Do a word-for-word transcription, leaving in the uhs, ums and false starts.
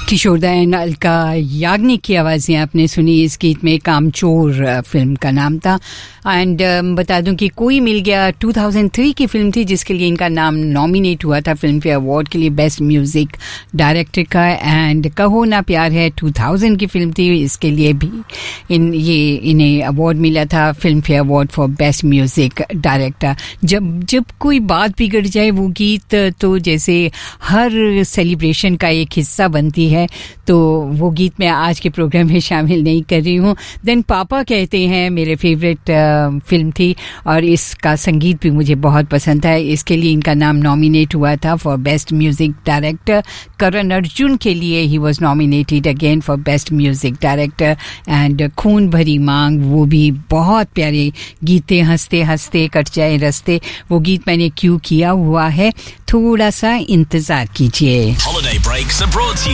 किशोरदा and Alka Yagnik की आवाज़ें आपने सुनी। इस गीत में कामचोर फिल्म का नाम था। एंड uh, बता दूं कि कोई मिल गया दो हज़ार तीन की फिल्म थी जिसके लिए इनका नाम नॉमिनेट हुआ था फिल्म फेयर अवार्ड के लिए बेस्ट म्यूज़िक डायरेक्टर का। एंड कहो ना प्यार है दो हज़ार की फिल्म थी, इसके लिए भी इन ये इन्हें अवार्ड मिला था film fair award for best music director. जब जब कोई बात बिगड़ जाए वो गीत तो जैसे हर सेलिब्रेशन का एक हिस्सा बनती है, तो वो गीत मैं आज के प्रोग्राम में शामिल नहीं कर रही हूँ। देन पापा कहते हैं मेरे फेवरेट फिल्म थी और इसका संगीत भी मुझे बहुत पसंद है। इसके लिए इनका नाम नॉमिनेट हुआ था for best music director. Karan Arjun के लिए he was nominated again for best music director. And खून भरी मांग, वो भी बहुत प्यारे गीते, हंसते हंसते कट जाए रस्ते, वो गीत मैंने क्यों किया हुआ है, थोड़ा सा इंतजार कीजिए। Holiday breaks are brought to you